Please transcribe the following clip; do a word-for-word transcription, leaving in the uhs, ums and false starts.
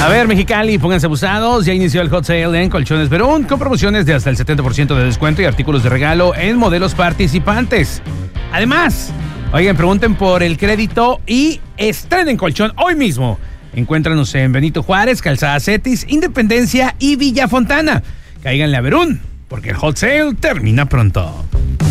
A ver, Mexicali, pónganse abusados. Ya inició el hot sale en Colchones Verún con promociones de hasta el setenta por ciento de descuento y artículos de regalo en modelos participantes. Además, oigan, pregunten por el crédito y estrenen colchón hoy mismo. Encuéntranos en Benito Juárez, Calzada Cetis, Independencia y Villa Fontana. Cáiganle a Verún, porque el hot sale termina pronto.